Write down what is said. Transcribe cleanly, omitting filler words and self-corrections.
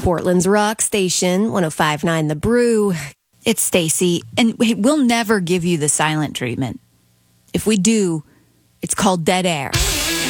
Portland's Rock Station, 105.9 The Brew. It's Stacy, and we'll never give you the silent treatment. If we do, it's called dead air.